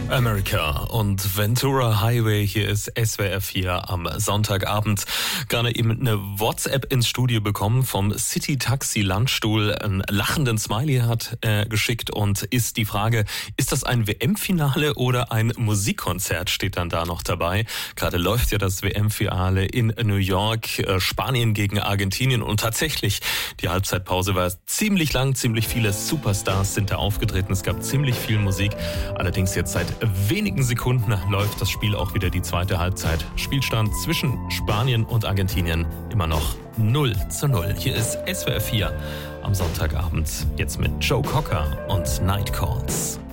America und Ventura Highway. Hier ist SWR 4 am Sonntagabend. Gerade eben eine WhatsApp ins Studio bekommen vom City Taxi Landstuhl. Einen lachenden Smiley hat geschickt und ist die Frage, ist das ein WM-Finale oder ein Musikkonzert, steht dann da noch dabei. Gerade läuft ja das WM-Finale in New York, Spanien gegen Argentinien und tatsächlich, die Halbzeitpause war ziemlich lang, ziemlich viele Superstars sind da aufgetreten, es gab ziemlich viel Musik, allerdings jetzt seit wenigen Sekunden läuft das Spiel auch wieder die zweite Halbzeit. Spielstand zwischen Spanien und Argentinien immer noch 0:0. Hier ist SWR 4 am Sonntagabend, jetzt mit Joe Cocker und Night Calls.